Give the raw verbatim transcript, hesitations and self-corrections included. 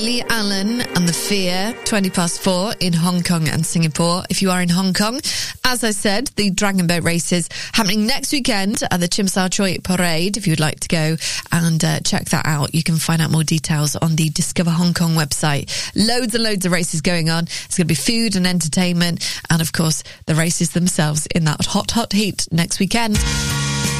Lee Allen and The Fear, twenty past four in Hong Kong and Singapore. If you are in Hong Kong, as I said, the Dragon Boat races happening next weekend at the Tsim Sha Tsui Parade. If you would like to go and uh, check that out, you can find out more details on the Discover Hong Kong website. Loads and loads of races going on. It's going to be food and entertainment, and of course the races themselves in that hot, hot heat next weekend.